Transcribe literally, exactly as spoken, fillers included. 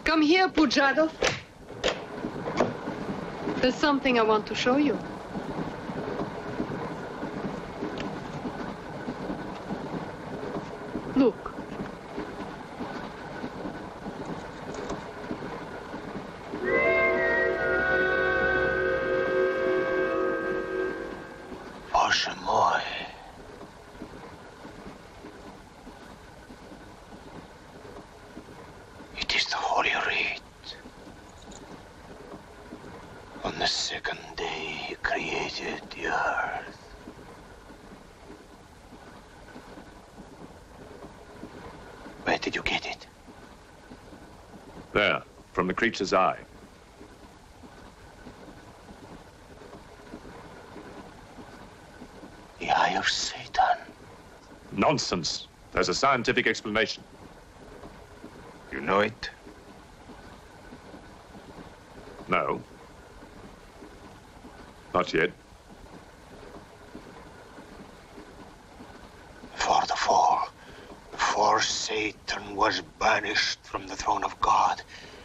Come here, Pujado. There's something I want to show you. Look. Boże mój. It is the Holy Rite. On the second day he created the earth. Where did you get it? There, from the creature's eye. The Eye of Satan. Nonsense. There's a scientific explanation. You know it? No. Not yet. Before the fall, before Satan was banished from the throne of God,